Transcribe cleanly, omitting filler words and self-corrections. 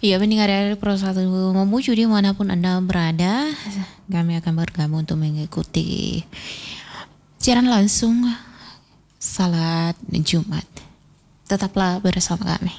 Iya, pendengar dari Pro 1 Memuju dimanapun Anda berada, kami akan bergabung untuk mengikuti siaran langsung salat Jumat. Tetaplah bersama kami.